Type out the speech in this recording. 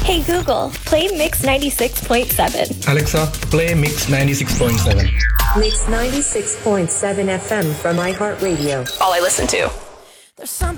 Hey Google, play Mix 96.7. Alexa, play Mix 96.7. Mix 96.7 FM from iHeartRadio. All I listen to. There's something